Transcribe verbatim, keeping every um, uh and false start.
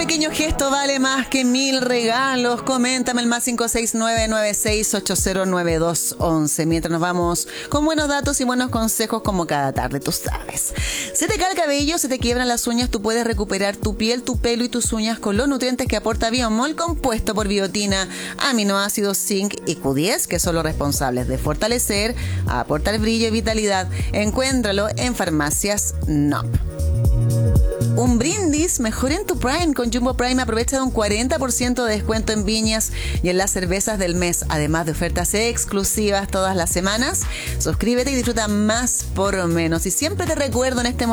pequeño gesto vale más que mil regalos. Coméntame el más cinco seis nueve nueve seis ocho cero nueve dos once. Mientras nos vamos con buenos datos y buenos consejos como cada tarde, tú sabes. Se te cae el cabello, se te quiebran las uñas, tú puedes recuperar tu piel, tu pelo y tus uñas con los nutrientes que aporta Biomol, compuesto por biotina, aminoácidos, zinc y Q diez, que son los responsables de fortalecer, aportar brillo y vitalidad. Encuéntralo en farmacias N O P. Un brindis mejor en tu Prime. Con Jumbo Prime aprovecha de un cuarenta por ciento de descuento en viñas y en las cervezas del mes, además de ofertas exclusivas todas las semanas. Suscríbete y disfruta más por menos. Y siempre te recuerdo en este momento